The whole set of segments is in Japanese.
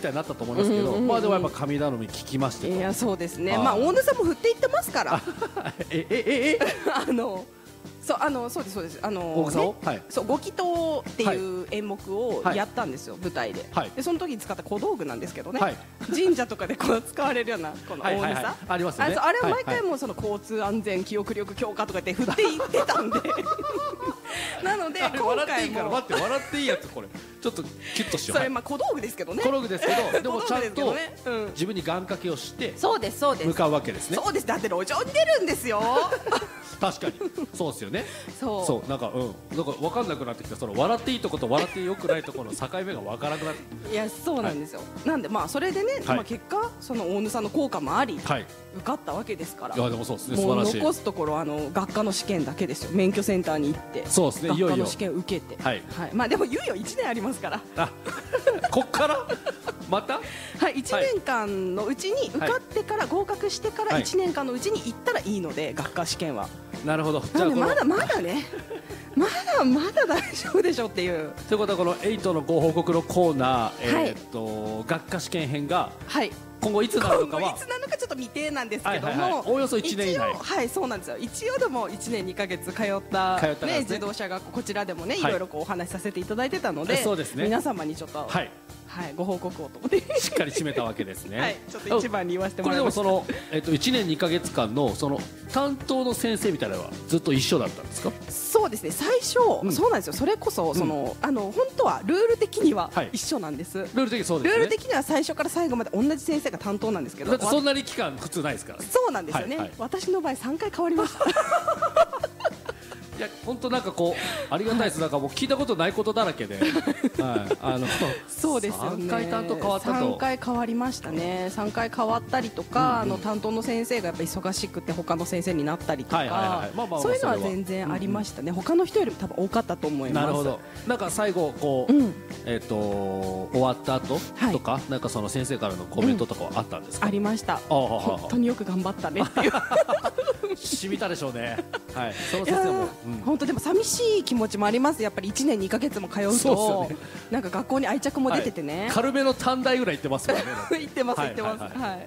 たいになったと思いますけど、まあでもやっぱ神頼み聞きましてと。 いやそうですね。まあ大野さんも振っていってますから。そうですそうです。 大草を、 そうご祈祷っていう演目をやったんですよ、舞台で。でその時に使った小道具なんですけどね。神社とかでこう使われるようなこの大野さありますね。 あれは毎回もうその交通安全記憶力強化とかって振っていってたんで。なので今回も待って笑っていいやつこれちょっとキュッとしよう。 それまあ小道具ですけどね。 小道具ですけどでもちゃんと自分に願掛けをしてそうですそうです向かうわけですね。 そうです。だって路上に出るんですよ。 確かにそうですよね。そうなんか分かんなくなってきた。その笑っていいとこと笑ってよくないところの境目が分からなくなって。 いやそうなんですよ。なんでまあそれでね結果その大野さんの効果もあり受かったわけですから。 いやでもそうですね。素晴らしい。 残すところ学科の試験だけですよ。免許センターに行ってそうですね。いよいよ学科の試験受けてまあでもいよいよ1年ありますから。 こっからまたはい1年間のうちに受かってから合格してから1年間のうちに行ったらいいので学科試験は。 なるほど。 じゃあまだねまだ大丈夫でしょっていう。 ということはこの8のご報告のコーナー学科試験編が今後いつなのかはちょっと未定なんですけども、 おおよそ1年以内。 はいそうなんですよ。一応でも1年2ヶ月通ったね自動車学校こちらでもねいろいろお話しさせていただいてたので皆様にちょっとご報告をと思ってしっかり締めたわけですね。 はいちょっと一番に言わせてもらいました。 これでもその1年2ヶ月間のその担当の先生みたいなのはずっと一緒だったんですか？ そうですね。最初そうなんですよ。それこそその本当はルール的には一緒なんです。ルール的そうですね。 ルール的には最初から最後まで同じ先生が担当なんですけど。 だってそんなに期間普通ないですから。 そうなんですよね。私の場合3回変わりました。 いや本当なんかこうありがたいです。なんかもう聞いたことないことだらけで、 そうですよね。 3回担当変わったと。 3回変わりましたね。3回変わったりとか、担当の先生がやっぱり忙しくて他の先生になったりとか、そういうのは全然ありましたね。他の人よりも多分多かったと思います。 なるほど。なんか最後こう終わった後とかなんかその先生からのコメントとかはあったんですか？ ありました。本当によく頑張ったねっていう。 染みたでしょうね。はい。その先生も本当でも寂しい気持ちもあります。やっぱり1年2ヶ月も通うとなんか学校に愛着も出ててね。 軽めの短大ぐらい行ってますからね。 行ってます。はい。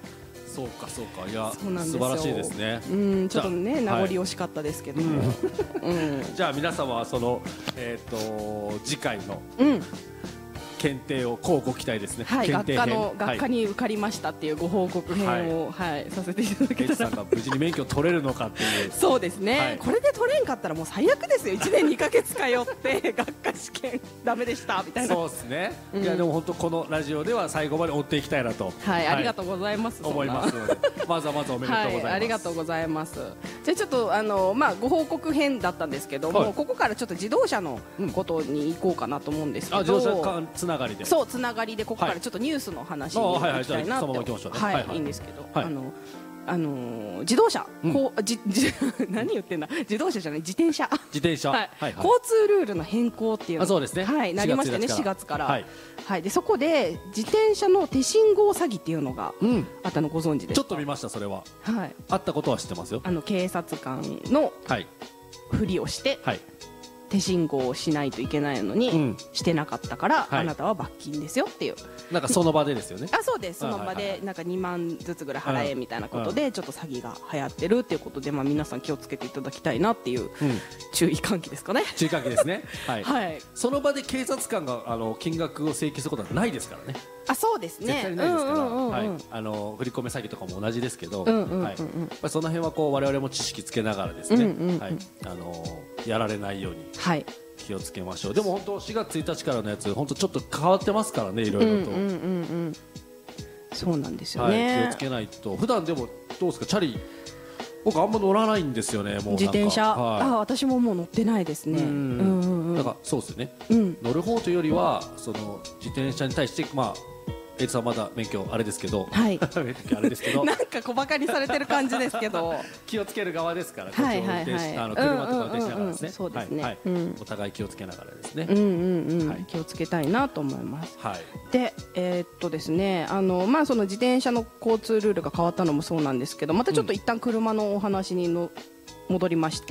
そうかいや素晴らしいですね。 ちょっとね名残惜しかったですけども。 じゃあ皆様はその次回の検定をこうご期待ですね。 学科に受かりましたっていうご報告編をさせていただけたら。 さんが無事に免許取れるのかっていう。 そうですね。これで取れんかったらもう最悪ですよ。1年2ヶ月通って学科試験ダメでしたみたいな。 そうですね。いやでも本当このラジオでは最後まで追っていきたいなと。 はいありがとうございます。 思いますのでまずはおめでとうございます。 ありがとうございます。じゃあちょっとご報告編だったんですけどもここからちょっと自動車のことに行こうかなと思うんですけど。 自動車つながりで。 そうつながりでここからちょっとニュースの話に行きたいなっていいんですけど自動車何言ってんだ自動車じゃない自転車交通ルールの変更っていうのがなりましたね4月からでそこで自転車の手信号詐欺っていうのがあったのご存知ですか？ ちょっと見ました。それはあったことは知ってますよ。 警察官のふりをして手信号をしないといけないのにしてなかったからあなたは罰金ですよっていう。 なんかその場でですよね。 そうです。その場でなんか2万ずつぐらい払えみたいなことでちょっと詐欺が流行ってるっていうことで皆さん気をつけていただきたいなっていう注意喚起ですかね。 注意喚起ですね。その場で警察官が金額を請求することはないですからね。 そうですね。 絶対ないですから。振り込め詐欺とかも同じですけど、その辺はこう我々も知識つけながらですね、やられないように気をつけましょう。でも本当4月1日からのやつ本当ちょっと変わってますからねいろいろと。 そうなんですよね。 気をつけないと。普段でもどうですかチャリ？僕あんま乗らないんですよね。もう自転車私ももう乗ってないですね。 だからそうですよね。乗る方というよりはその自転車に対してエイトさんまだ免許あれですけど、 はい、 あれですけどなんか小馬鹿にされてる感じですけど気をつける側ですから、車とか運転しながらですね、 そうですね、 お互い気をつけながらですね、 気をつけたいなと思います。でですねその自転車の交通ルールが変わったのもそうなんですけど、またちょっと一旦車のお話に戻りまして、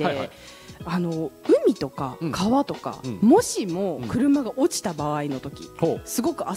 海とか川とか、もしも車が落ちた場合の時、すごく